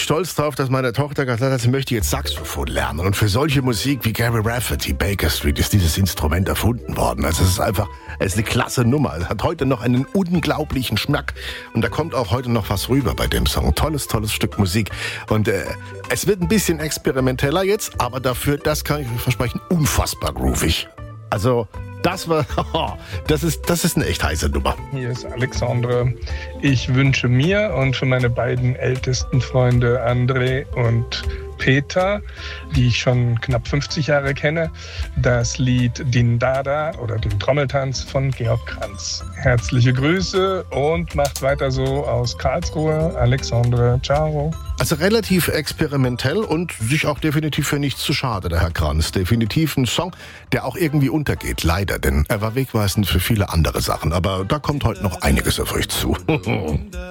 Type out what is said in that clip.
stolz drauf, dass meine Tochter gesagt hat, sie möchte jetzt Saxophon lernen. Und für solche Musik wie Gary Rafferty, Baker Street, ist dieses Instrument erfunden worden. Also es ist eine klasse Nummer. Es hat heute noch einen unglaublichen Schmack. Und da kommt auch heute noch was rüber bei dem Song. Tolles Stück Musik. Und es wird ein bisschen experimenteller jetzt, aber dafür, das kann ich euch versprechen, unfassbar groovig. Also das ist eine echt heiße Nummer. Hier ist Alexandre. Ich wünsche mir und für meine beiden ältesten Freunde André und Peter, die ich schon knapp 50 Jahre kenne, das Lied Din Dada oder den Trommeltanz von Georg Kranz. Herzliche Grüße und macht weiter so aus Karlsruhe. Alexandre, ciao. Also relativ experimentell und sich auch definitiv für nichts zu schade, der Herr Kranz. Definitiv ein Song, der auch irgendwie untergeht, leider, denn er war wegweisend für viele andere Sachen. Aber da kommt heute noch einiges auf euch zu.